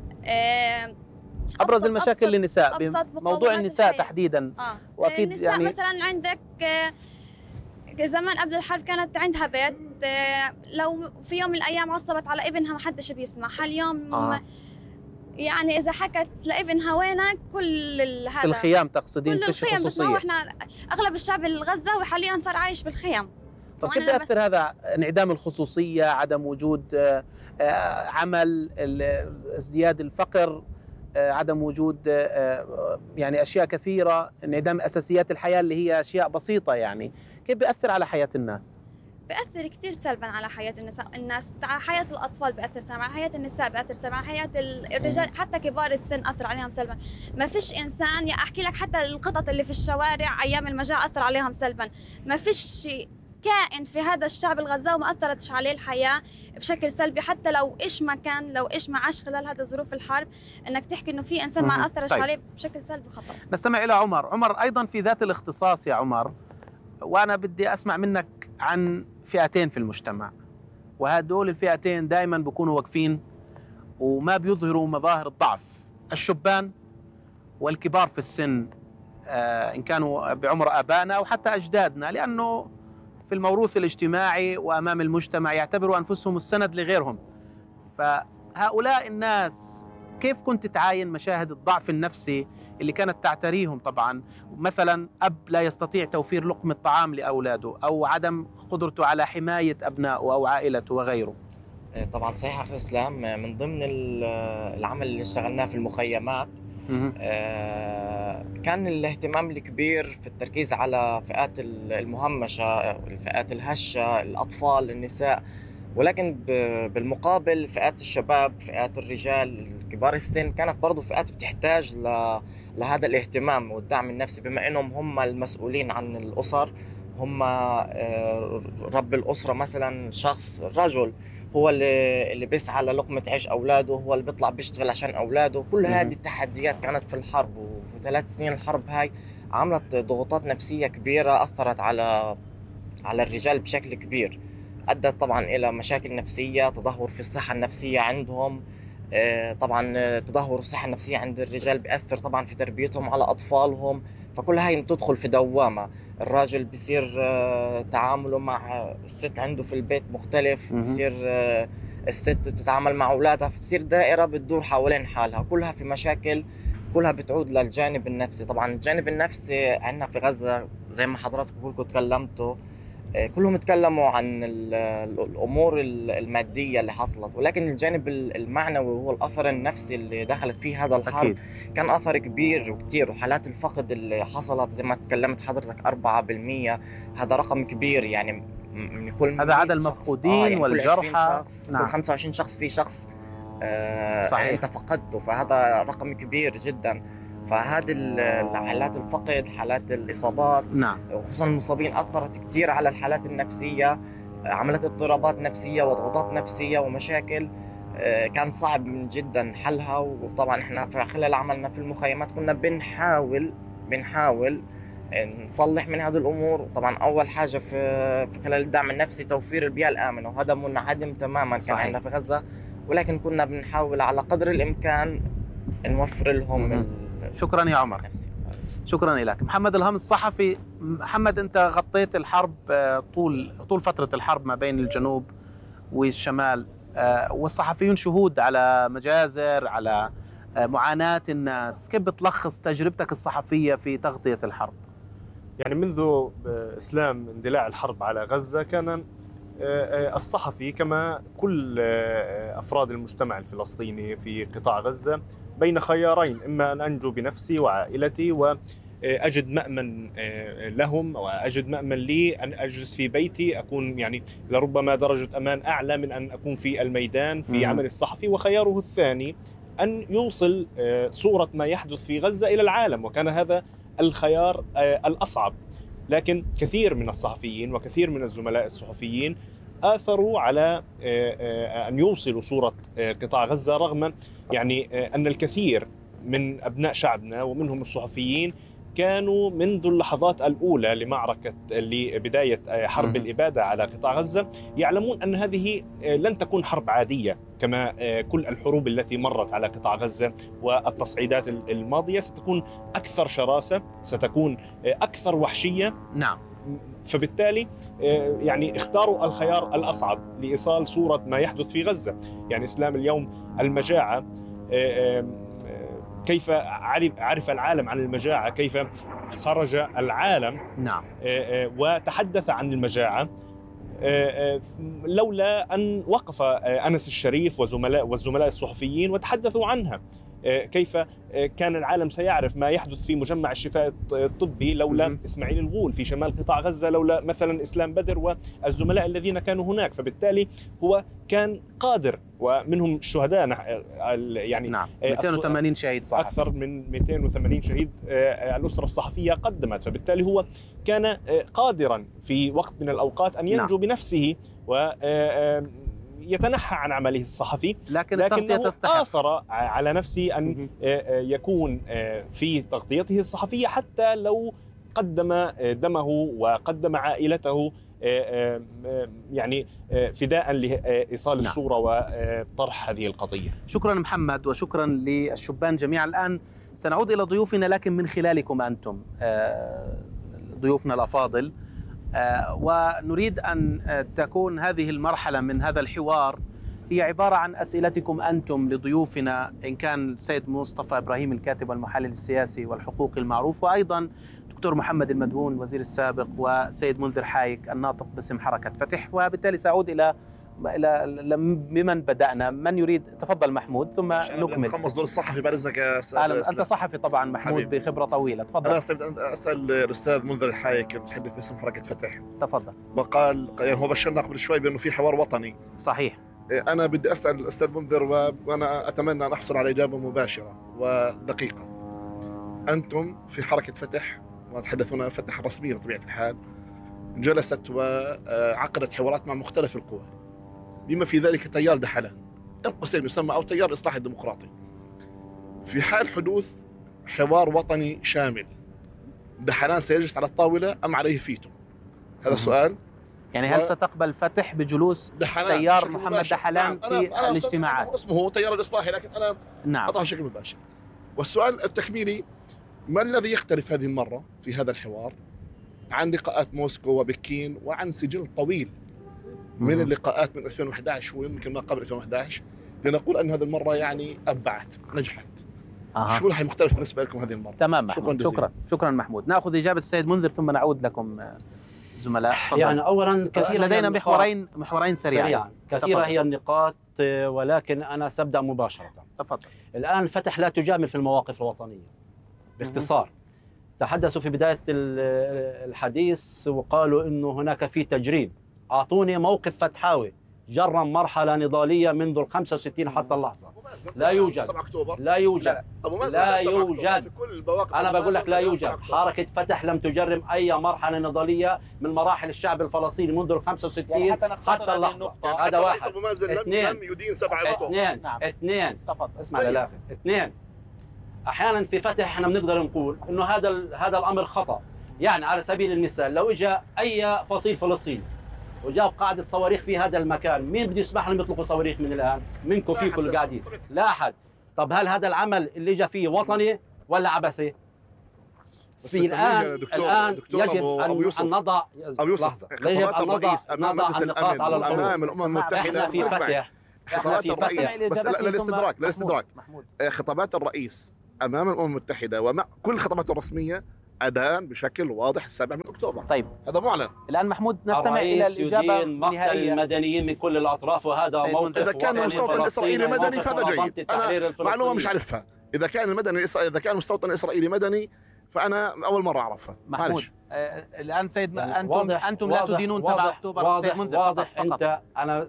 أبرز المشاكل للنساء بموضوع النساء الحياة تحديدا. وأكيد النساء يعني مثلا عندك زمان قبل الحرب كانت عندها بيت، لو في يوم من الأيام عصبت على ابنها ما حدش بيسمعها. اليوم يعني إذا حكت لابنها وينك كل هذا الخيام تقصدين؟ كل الخيام. بس ما هو إحنا أغلب الشعب الغزاوي حاليا صار عايش بالخيام. طب كيف بيأثر هذا؟ انعدام الخصوصية، عدم وجود عمل، ازدياد الفقر، عدم وجود يعني أشياء كثيرة، انعدام أساسيات الحياة اللي هي أشياء بسيطة. يعني كيف بيأثر على حياة الناس؟ بيأثر كتير سلبا على حياة الناس، على حياة الأطفال بيأثر سلبا، على حياة النساء بيأثر سلبا، على حياة الرجال، حتى كبار السن أثر عليهم سلبا. ما فيش إنسان، يا أحكي لك حتى القطط اللي في الشوارع أيام المجاعة أثر عليهم سلبا. ما فيش كائن في هذا الشعب الغزاوي ما أثرتش عليه الحياة بشكل سلبي، حتى لو إيش ما كان، لو إيش ما عاش خلال هذا ظروف الحرب، إنك تحكي إنه في إنسان ما أثرش عليه بشكل سلبي خطأ. نستمع إلى عمر أيضا في ذات الاختصاص يا عمر، وأنا بدي أسمع منك عن فئتين في المجتمع، وهدول الفئتين دائما بيكونوا واقفين وما بيظهروا مظاهر الضعف: الشبان والكبار في السن، إن كانوا بعمر آبائنا أو حتى أجدادنا، لأنه في الموروث الاجتماعي وأمام المجتمع يعتبروا أنفسهم السند لغيرهم. فهؤلاء الناس كيف كنت تعاين مشاهد الضعف النفسي اللي كانت تعتريهم؟ طبعا مثلا أب لا يستطيع توفير لقمة طعام لأولاده، أو عدم قدرته على حماية أبنائه أو عائلته وغيره. طبعا صحيح أخي إسلام، من ضمن العمل اللي اشتغلناه في المخيمات كان الاهتمام الكبير في التركيز على فئات المهمشة، الفئات الهشة، الأطفال، النساء، ولكن بالمقابل فئات الشباب، فئات الرجال، كبار السن كانت برضو فئات بتحتاج لهذا الاهتمام والدعم النفسي، بما أنهم هم المسؤولين عن الأسر، هم رب الأسرة مثلا، شخص رجل هو اللي بيسعى للقمة عيش أولاده، هو اللي بيطلع بيشتغل عشان أولاده. كل هذه التحديات كانت في الحرب، وفي 3 سنين الحرب هاي عملت ضغوطات نفسية كبيرة أثرت على الرجال بشكل كبير، أدت طبعا إلى مشاكل نفسية، تدهور في الصحة النفسية عندهم. طبعا تدهور الصحة النفسية عند الرجال بيأثر طبعا في تربيتهم على أطفالهم، فكل هاي تدخل في دوامة. الراجل بصير تعامله مع الست عنده في البيت مختلف، بصير الست بتتعامل مع أولادها، بتصير دائرة بتدور حوالين حالها، كلها في مشاكل، كلها بتعود للجانب النفسي. طبعا الجانب النفسي عندنا في غزة زي ما حضراتكم كلكم تكلمتوا، كلهم تكلموا عن الأمور المادية اللي حصلت، ولكن الجانب المعنوي وهو الأثر النفسي اللي دخلت فيه هذا الحرب أكيد. كان أثر كبير وكتير، وحالات الفقد اللي حصلت زي ما تكلمت حضرتك 4%، هذا رقم كبير. يعني من كل هذا عدد المفقودين يعني والجرحى، كل 25 شخص في شخص صحيح. أنت فقدته، فهذا رقم كبير جدا. فهذه حالات الفقد، حالات الإصابات، وخصوصا المصابين أثرت كتير على الحالات النفسية، عملت اضطرابات نفسية وضغوطات نفسية ومشاكل كان صعب من جدا حلها. وطبعا احنا في خلال عملنا في المخيمات كنا بنحاول نصلح من هذه الأمور. طبعا أول حاجة في خلال الدعم النفسي توفير البيئة الآمنة، وهذا منعدم تماما كان عندنا في غزة، ولكن كنا بنحاول على قدر الإمكان نوفر لهم. شكرا يا عمر، شكرا لك. محمد الهم الصحفي. محمد، أنت غطيت الحرب طول فترة الحرب ما بين الجنوب والشمال، والصحفيون شهود على مجازر، على معاناة الناس. كيف بتلخص تجربتك الصحفية في تغطية الحرب؟ يعني منذ إسلام اندلاع الحرب على غزة كان الصحفي كما كل أفراد المجتمع الفلسطيني في قطاع غزة بين خيارين: إما أن أنجو بنفسي وعائلتي وأجد مأمن لهم، وأجد مأمن لي أن أجلس في بيتي، أكون يعني لربما درجة أمان أعلى من أن أكون في الميدان في عمل الصحفي. وخياره الثاني أن يوصل صورة ما يحدث في غزة إلى العالم، وكان هذا الخيار الأصعب. لكن كثير من الصحفيين وكثير من الزملاء الصحفيين آثروا على أن يوصلوا صورة قطاع غزة، رغم يعني أن الكثير من أبناء شعبنا ومنهم الصحفيين كانوا منذ اللحظات الأولى لبداية حرب الإبادة على قطاع غزة يعلمون أن هذه لن تكون حرب عادية كما كل الحروب التي مرت على قطاع غزة، والتصعيدات الماضية ستكون أكثر شراسة، ستكون أكثر وحشية. فبالتالي يعني اختاروا الخيار الأصعب لإيصال صورة ما يحدث في غزة. يعني إسلام اليوم المجاعة، كيف عرف العالم عن المجاعة، كيف خرج العالم وتحدث عن المجاعة، لولا أن وقف أنس الشريف والزملاء الصحفيين وتحدثوا عنها. كيف كان العالم سيعرف ما يحدث في مجمع الشفاء الطبي لولا إسماعيل الغول في شمال قطاع غزة، لولا مثلا إسلام بدر والزملاء الذين كانوا هناك. فبالتالي هو كان قادر، ومنهم الشهداء يعني 280 شهيد صحفي، أكثر من 280 شهيد الأسرة الصحفية قدمت. فبالتالي هو كان قادرا في وقت من الأوقات أن ينجو بنفسه يتنحى عن عمله الصحفي، لكنه آثر على نفسه أن يكون في تغطيته الصحفية حتى لو قدم دمه وقدم عائلته يعني فداء لإيصال الصورة وطرح هذه القضية. شكرا محمد، وشكرا للشبان جميعا. الآن سنعود إلى ضيوفنا لكن من خلالكم أنتم ضيوفنا الأفاضل، ونريد أن تكون هذه المرحلة من هذا الحوار هي عبارة عن أسئلتكم أنتم لضيوفنا، إن كان السيد مصطفى إبراهيم الكاتب والمحلل السياسي والحقوقي المعروف، وأيضا دكتور محمد المدهون الوزير السابق، وسيد منذر حايك الناطق باسم حركة فتح. وبالتالي سأعود إلى بمن بدأنا. من يريد؟ تفضل محمود ثم نكمل. أتقمص دور الصحفي بعد إذنك يا أستاذ. أنت صحفي طبعا محمود حبيب. بخبرة طويلة. تفضل. أنا أسأل الأستاذ منذر الحايك المتحدث باسم حركة فتح. تفضل. وقال يعني هو بشرنا قبل شوي بأنه في حوار وطني. صحيح. أنا بدي أسأل الأستاذ منذر، وأنا أتمنى أن أحصل على إجابة مباشرة ودقيقة. أنتم في حركة فتح، وتحدثون عن فتح الرسمية بطبيعة الحال، جلست وعقدت حوارات مع مختلف القوى بما في ذلك تيار دحلان بين قوسين يسمى أو تيار الإصلاح الديمقراطي. في حال حدوث حوار وطني شامل دحلان سيجلس على الطاولة أم عليه فيتو؟ هذا سؤال. يعني هل ستقبل فتح بجلوس تيار محمد دحلان في الاجتماعات؟ اسمه هو تيار الإصلاحي، لكن أنا أطرح بشكل مباشر. والسؤال التكميلي: ما الذي يختلف هذه المرة في هذا الحوار عن لقاءات موسكو وبكين وعن سجل طويل من اللقاءات من 2011 ويمكن ما قبل 2011 لنقول أن هذه المرة يعني أبعت نجحت؟ شو اللي مختلف بالنسبة لكم هذه المرة؟ تمام محمود. شكرا محمود. ناخذ إجابة السيد منذر ثم نعود لكم زملاء. يعني أولا كثير لدينا محورين سريعا. كثيرة هي النقاط، ولكن أنا سأبدأ مباشرة. تفضل. الآن فتح لا تجامل في المواقف الوطنية. باختصار تحدثوا في بداية الحديث وقالوا إنه هناك في تجريم. أعطوني موقف فتحاوي جرم مرحلة نضالية منذ 65 حتى اللحظة. لا يوجد. 7 أكتوبر. لا يوجد. لا يوجد. أنا بقول لك لا يوجد. حركة فتح لم تجرم أي مرحلة نضالية من مراحل الشعب الفلسطيني منذ 65 حتى اللحظة. هذا واحد. لم يدين 7 أكتوبر. اثنين. اسمع للآخر. اثنين. أحيانا في فتح احنا بنقدر نقول إنه هذا الأمر خطأ. يعني على سبيل المثال لو إجا أي فصيل فلسطيني وجاب قاعدة صواريخ في هذا المكان، مين بده يسمح لهم يطلقوا صواريخ من الآن؟ منكم فيكم اللي قاعدين. لا أحد. طب هل هذا العمل اللي جاء فيه وطني ولا عبثي؟ في الآن يجب أن نضع خطابات الرئيس أمام مجلس الأمن أمام الأمم المتحدة في فتح. خطابات الرئيس بس للاستدراك خطابات الرئيس أمام الأمم المتحدة ومع كل الخطابات الرسمية أدان بشكل واضح 7 أكتوبر. طيب هذا معلن. الآن محمود نستمع إلى الإجابة النهائية. مقتل المدنيين من كل الأطراف وهذا موقف. إذا كان المستوطن الإسرائيلي مدني فهذا جيد. أنا معلومة مش عارفها. إذا كان مستوطن إسرائيلي مدني فأنا أول مرة أعرفها. محمود الآن سيد أنتم لا تدينون 7 أكتوبر. واضح أنت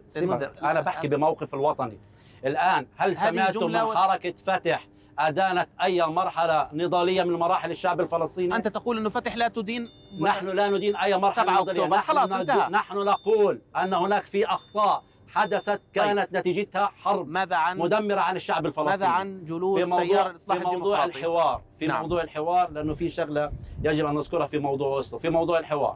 أنا بحكي بموقف الوطني. الآن هل سمعتم من حركة فتح أدانت أي مرحلة نضالية من مراحل الشعب الفلسطيني؟ أنت تقول أنه فتح لا تدين. نحن لا ندين أي مرحلة نضالية. خلاص انتهى. نحن نقول أن هناك في أخطاء حدثت كانت نتيجتها حرب مدمرة عن الشعب الفلسطيني. ماذا عن جلوس تيار الإصلاح الديمقراطي؟ في موضوع الحوار لأنه في شغلة يجب أن نذكرها في موضوع أوسلو. في موضوع الحوار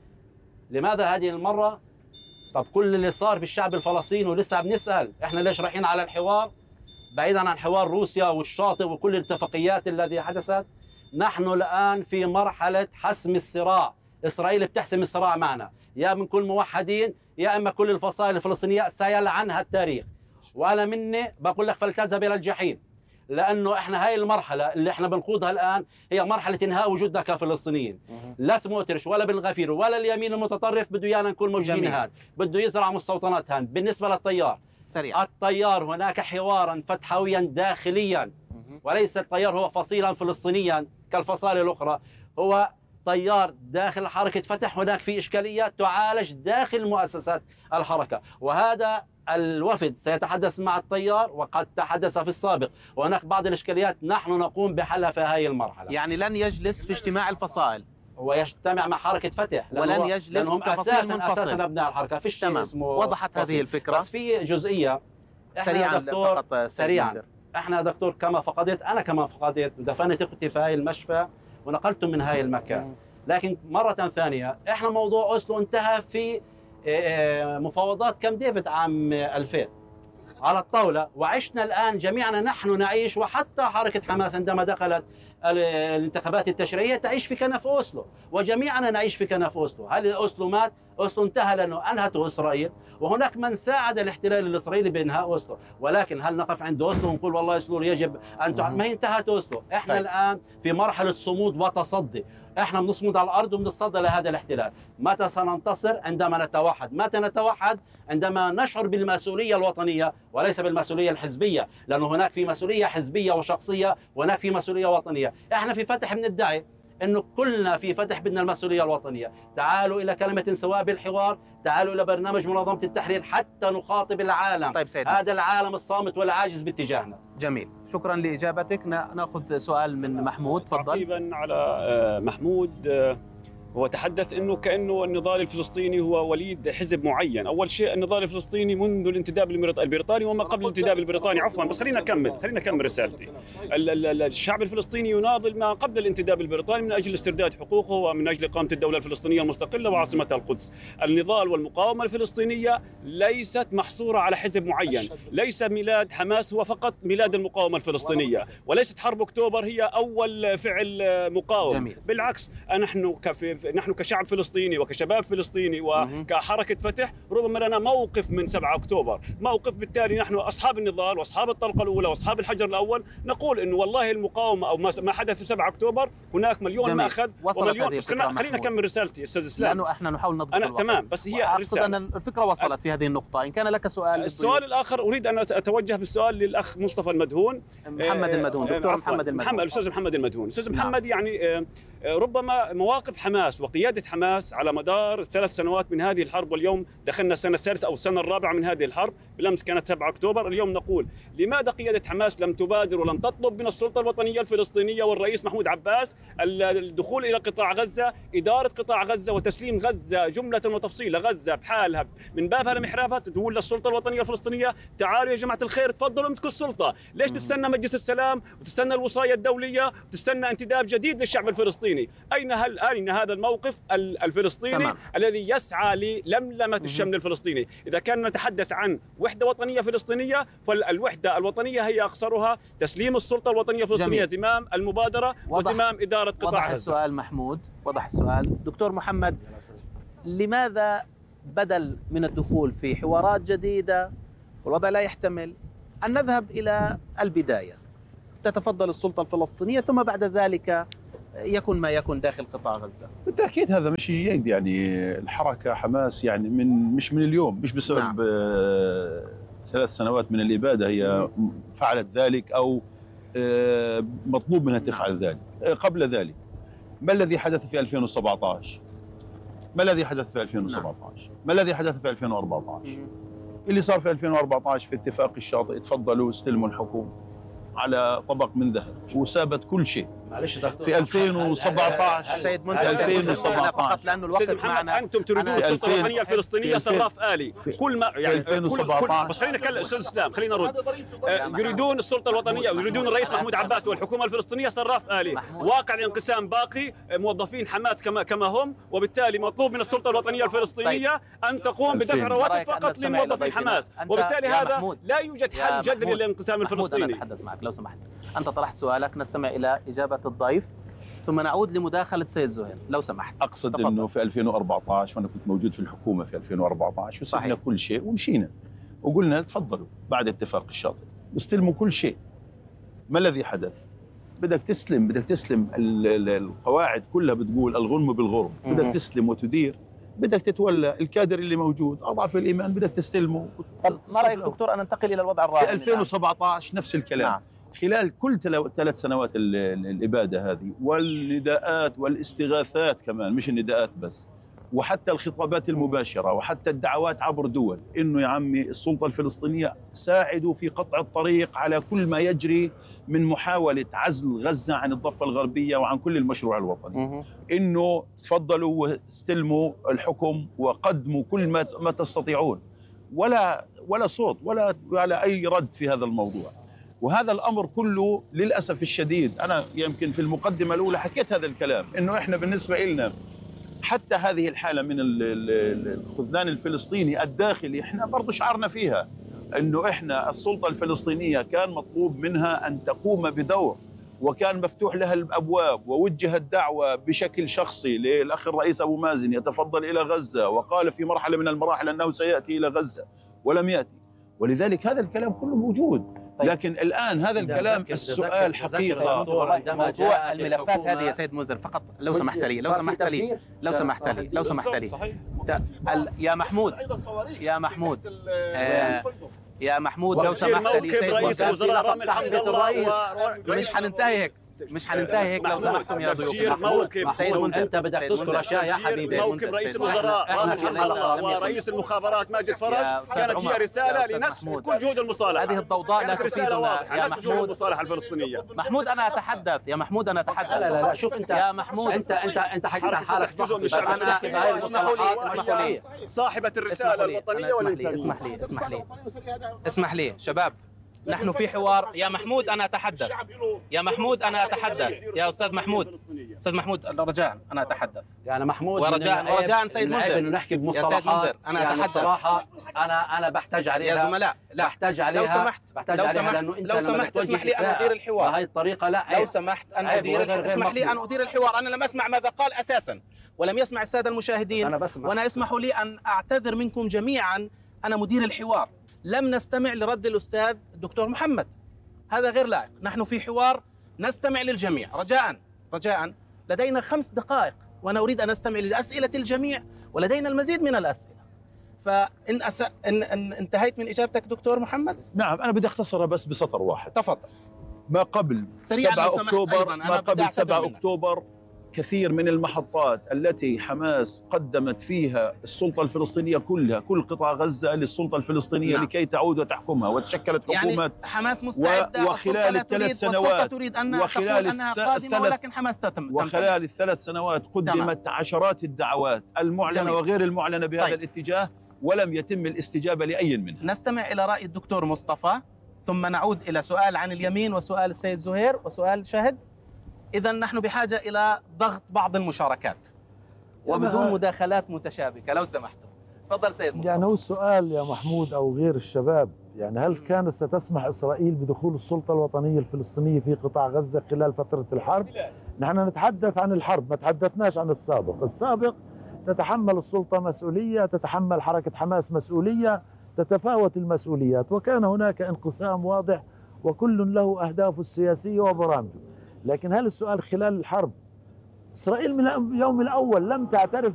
لماذا هذه المرة؟ طب كل اللي صار بالشعب الفلسطيني ولسه بنسأل إحنا ليش رايحين على الحوار بعيدا عن حوار روسيا والشاطئ وكل الاتفاقيات التي حدثت؟ نحن الآن في مرحلة حسم الصراع. إسرائيل بتحسم الصراع معنا، يا من كل موحدين يا إما كل الفصائل الفلسطينية سيلعنها التاريخ. وأنا مني بقول لك فلتذهب إلى الجحيم، لأنه إحنا هاي المرحلة اللي إحنا بنخوضها الآن هي مرحلة إنهاء وجودنا كفلسطينيين. لا سموتريش ولا بن غفير ولا اليمين المتطرف بده إيانا نكون موجودين هان، بده يزرع مستوطنات هان. بالنسبة للتيار سريع. التيار هناك حوارا فتحويا داخليا، وليس التيار هو فصيلا فلسطينيا كالفصائل الأخرى، هو تيار داخل حركة فتح. هناك في إشكاليات تعالج داخل مؤسسات الحركة، وهذا الوفد سيتحدث مع التيار وقد تحدث في السابق، وهناك بعض الإشكاليات نحن نقوم بحلها في هذه المرحلة. يعني لن يجلس في اجتماع الفصائل ويجتمع مع حركة فتح ولن يجلس كفصيل منفصل. أساسا أبناء الحركة في شيء اسمه وضحت فصيل. هذه الفكرة. بس في جزئية سريعا فقط سريعا. احنا دكتور كما فقدت، انا كما فقدت ودفنت اختي في هاي المشفى ونقلت من هاي المكان. لكن مرة ثانية احنا موضوع أوسلو انتهى في مفاوضات كامب ديفيد عام 2000 على الطاولة، وعشنا الآن جميعنا نحن نعيش، وحتى حركة حماس عندما دخلت الانتخابات التشريعية تعيش في كنف أوسلو، وجميعنا نعيش في كنف أوسلو. هل أوسلو مات؟ أوسلو انتهى لأنه أنهته إسرائيل، وهناك من ساعد الاحتلال الإسرائيلي بإنهاء أوسلو. ولكن هل نقف عند أوسلو ونقول والله أوسلو يجب أن ما هي انتهت أوسلو. احنا الآن في مرحلة صمود وتصدي، احنا بنصمد على الارض وبنتصدى لهذا الاحتلال. متى سننتصر؟ عندما نتوحد. متى نتوحد؟ عندما نشعر بالمسؤوليه الوطنيه وليس بالمسؤوليه الحزبيه، لانه هناك في مسؤوليه حزبيه وشخصيه وهناك في مسؤوليه وطنيه. احنا في فتح بندعي انه كلنا في فتح بدنا المسؤوليه الوطنيه. تعالوا الى كلمه سواء بالحوار، تعالوا الى برنامج منظمه التحرير حتى نخاطب العالم. طيب سيدي. هذا العالم الصامت والعاجز باتجاهنا. جميل، شكرا لاجابتك. ناخذ سؤال من محمود، تفضل. تعقيبا على محمود، هو تحدث انه كانه النضال الفلسطيني هو وليد حزب معين. اول شيء النضال الفلسطيني منذ الانتداب البريطاني وما قبل الانتداب البريطاني. عفوا بس خلينا اكمل رسالتي. الشعب الفلسطيني يناضل ما قبل الانتداب البريطاني من اجل استرداد حقوقه ومن اجل اقامه الدوله الفلسطينيه المستقله وعاصمتها القدس. النضال والمقاومه الفلسطينيه ليست محصوره على حزب معين، ليس ميلاد حماس هو فقط ميلاد المقاومه الفلسطينيه، وليست حرب اكتوبر هي اول فعل مقاوم. جميل. بالعكس نحن كشعب فلسطيني وكشباب فلسطيني وكحركة فتح ربما لنا موقف من 7 أكتوبر، موقف بالتالي نحن أصحاب النضال وأصحاب الطلقة الأولى وأصحاب الحجر الأول نقول إنه والله المقاومة أو ما حدث في 7 أكتوبر هناك مليون مأخذ ومليون. بس خلينا أكمل رسالتي أستاذ إسلام لأنه إحنا نحاول نضبط الوقت. تمام بس هي أقصد أن الفكرة وصلت في هذه النقطة. إن كان لك سؤال. السؤال الآخر أريد أن أتوجه بالسؤال للأخ مصطفى المدهون، محمد المدهون، دكتور محمد المدهون، الأستاذ محمد المدهون. أستاذ محمد يعني ربما مواقف حماس وقيادة حماس على مدار 3 سنوات من هذه الحرب، واليوم دخلنا السنة الثالثة أو السنة الرابعة من هذه الحرب، بالأمس كانت 7 أكتوبر، اليوم نقول لماذا قيادة حماس لم تبادر ولم تطلب من السلطة الوطنية الفلسطينية والرئيس محمود عباس الدخول إلى قطاع غزة، إدارة قطاع غزة وتسليم غزة جملة وتفصيلا، غزة بحالها من بابها لمحرابها، تقول للسلطة الوطنية الفلسطينية تعالوا يا جماعة الخير تفضلوا امسكوا السلطة. ليش تستنى مجلس السلام وتستنى الوصاية الدولية وتستنى انتداب جديد للشعب الفلسطيني؟ أين هذا الموقف الفلسطيني تمام. الذي يسعى للملمة الشمل الفلسطيني؟ إذا كان نتحدث عن وحدة وطنية فلسطينية فالوحدة الوطنية هي أقصرها تسليم السلطة الوطنية الفلسطينية زمام المبادرة وزمام إدارة قطاع وضح السؤال محمود، وضح السؤال. دكتور محمد، لماذا بدل من الدخول في حوارات جديدة والوضع لا يحتمل أن نذهب إلى البداية، تتفضل السلطة الفلسطينية ثم بعد ذلك يكون ما يكون داخل قطاع غزة؟ بالتأكيد هذا مش جيد. يعني الحركة حماس يعني مش من اليوم، مش بسبب 3 سنوات من الإبادة هي فعلت ذلك أو مطلوب منها تفعل ذلك. قبل ذلك ما الذي حدث في 2017؟ ما الذي حدث في 2017؟ ما الذي حدث في 2014؟ اللي صار في 2014 في اتفاق الشاطئ، تفضلوا استلموا الحكومة على طبق من ذهب وسابت كل شيء. في 2017 سيد منتهى فقط لانه الوقت معنا. انتم تريدون السلطه الوطنيه الفلسطينيه صراف آلي كل ما يعني 2017 بس خلينا نتكلم استاذ اسلام، خلينا نرد. يريدون السلطه الوطنيه ويريدون الرئيس محمود عباس والحكومه الفلسطينيه صراف آلي. واقع الانقسام باقي، موظفين حماس كما هم، وبالتالي مطلوب من السلطه الوطنيه الفلسطينيه ان تقوم بدفع رواتب فقط لموظفين حماس، وبالتالي هذا لا يوجد حل جذري للانقسام الفلسطيني. أنا أتحدث معك لو سمحت. أنت طرحت سؤالك، نستمع إلى إجابة الضيف ثم نعود لمداخلة سيد زهير لو سمحت. أقصد تفضل. أنه في 2014 وأنا كنت موجود في الحكومة في 2014 وسبنا كل شيء ومشينا وقلنا تفضلوا بعد اتفاق الشاطئ استلموا كل شيء. ما الذي حدث؟ بدك تسلم القواعد كلها بتقول الغنم بالغرم، بدك تسلم وتدير، بدك تتولى الكادر اللي موجود أضعف الإيمان بدك تستلمه. ما رأيك دكتور أن ننتقل إلى الوضع الراهن؟ في 2017 نفس الكلام. نعم. خلال كل 3 سنوات الإبادة هذه والنداءات والاستغاثات كمان، مش النداءات بس، وحتى الخطابات المباشرة وحتى الدعوات عبر دول إنه يا عمي السلطة الفلسطينية ساعدوا في قطع الطريق على كل ما يجري من محاولة عزل غزة عن الضفة الغربية وعن كل المشروع الوطني، إنه تفضلوا واستلموا الحكم وقدموا كل ما تستطيعون، ولا صوت ولا أي رد في هذا الموضوع. وهذا الأمر كله للأسف الشديد، أنا يمكن في المقدمة الأولى حكيت هذا الكلام، إنه إحنا بالنسبة لنا حتى هذه الحالة من الخذلان الفلسطيني الداخلي إحنا برضو شعرنا فيها، إنه إحنا السلطة الفلسطينية كان مطلوب منها أن تقوم بدور، وكان مفتوح لها الأبواب، ووجهت دعوة بشكل شخصي للأخ الرئيس أبو مازن يتفضل إلى غزة، وقال في مرحلة من المراحل أنه سيأتي إلى غزة ولم يأتي، ولذلك هذا الكلام كله موجود. لكن الآن هذا الكلام السؤال حقيقة موضوع الملفات هذه يا سيد منذر فقط لو سمحت لي يا محمود لو سمحت لي سيد رئيس الوزراء رامي الحمد الله مش حننتهي هيك. مش حننتهي هيك لو سمحتم يا ضيوف. تفجير موكب سيد منذر، انت بدك تذكر اشياء يا حبيبي. موكب رئيس الوزراء رامي الحلقه ورئيس المخابرات ماجد فرج كانت هي رساله لنسف كل جهود المصالحه. هذه الضوضاء لا كانت رساله واضحه يا نسف جهود محمود. المصالحه الفلسطينيه. محمود انا اتحدث يا محمود، انا اتحدث. لا شوف انت يا محمود، انت حكيت عن حالك جزء من الشعب أنا اسمحوا لي صاحبه الرساله الوطنيه والانسانيه. اسمح لي شباب، نحن في حوار. يا محمود انا اتحدث، يا محمود انا اتحدث، يا استاذ محمود، استاذ محمود رجاء انا اتحدث. يعني محمود ورجاء سيد منذر انه نحكي بمصطلحات. يا سيد منذر انا يعني اتحدث بصراحه انا بحتاج عليها يا زملاء. لا بحتاج عليها، لو سمحت اسمح لي ان ادير الحوار بهي الطريقه. لا لو سمحت ان اسمح لي ان ادير الحوار. انا لم اسمع ماذا قال اساسا، ولم يسمع الساده المشاهدين. أنا بسمع. وانا اسمحوا لي ان اعتذر منكم جميعا، انا مدير الحوار، لم نستمع لرد الاستاذ الدكتور محمد، هذا غير لائق. نحن في حوار نستمع للجميع. رجاء لدينا 5 دقائق وانا اريد ان استمع لاسئله الجميع، ولدينا المزيد من الاسئله. فان إن انتهيت من اجابتك دكتور محمد. نعم، انا بدي اختصرها بس بسطر واحد. تفضل. ما قبل 7 أكتوبر، ما قبل 7 أكتوبر كثير من المحطات التي حماس قدمت فيها السلطة الفلسطينية كلها، كل قطاع غزة للسلطة الفلسطينية لكي تعود وتحكمها، وتشكلت حكومات. يعني حماس مستعدة وخلال ال3 سنوات تريد أن تقول أنها قادمة، ولكن حماس وخلال ال3 سنوات قدمت عشرات الدعوات المعلنة وغير المعلنة بهذا الاتجاه، ولم يتم الاستجابة لأي منها. نستمع إلى رأي الدكتور مصطفى، ثم نعود إلى سؤال عن اليمين وسؤال السيد زهير وسؤال شاهد. إذا نحن بحاجة إلى ضغط بعض المشاركات وبدون مداخلات متشابكة لو سمحتم. تفضل سيد مصطفى. يعني هو السؤال يا محمود أو غير الشباب، يعني هل كانت ستسمح إسرائيل بدخول السلطة الوطنية الفلسطينية في قطاع غزة خلال فترة الحرب؟ نحن نتحدث عن الحرب، ما تحدثناش عن السابق. السابق تتحمل السلطة مسؤولية، تتحمل حركة حماس مسؤولية، تتفاوت المسؤوليات، وكان هناك انقسام واضح وكل له أهدافه السياسية وبرامجه. لكن هل السؤال خلال الحرب إسرائيل من اليوم الأول لم تعترف